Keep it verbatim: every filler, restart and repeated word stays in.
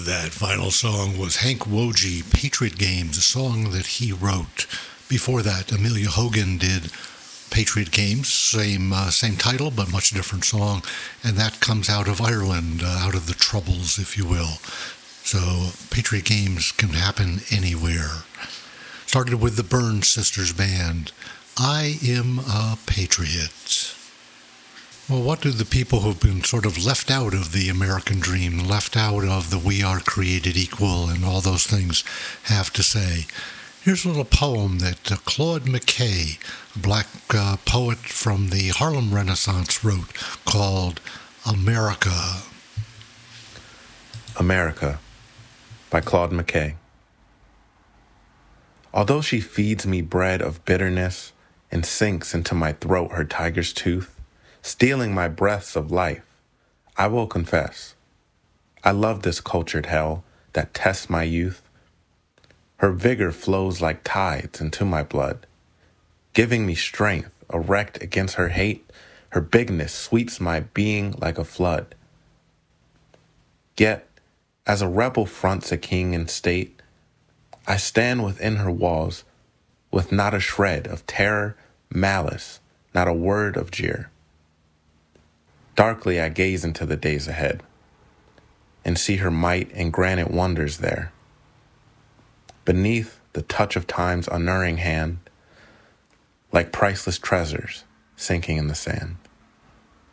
That final song was Hank Wojcik, Patriot Games, a song that he wrote. Before that, Amelia Hogan did Patriot Games, same uh, same title, but much different song. And that comes out of Ireland, uh, out of the Troubles, if you will. So Patriot Games can happen anywhere. Started with the Burns Sisters Band, I Am a Patriot. Well, what do the people who've been sort of left out of the American dream, left out of the we are created equal and all those things have to say? Here's a little poem that uh, Claude McKay, a black uh, poet from the Harlem Renaissance, wrote called America. America by Claude McKay. Although she feeds me bread of bitterness and sinks into my throat her tiger's tooth, stealing my breaths of life, I will confess, I love this cultured hell that tests my youth. Her vigor flows like tides into my blood, giving me strength erect against her hate. Her bigness sweeps my being like a flood. Yet, as a rebel fronts a king in state, I stand within her walls with not a shred of terror, malice, not a word of jeer. Darkly I gaze into the days ahead and see her might and granite wonders there. Beneath the touch of time's unerring hand, like priceless treasures sinking in the sand.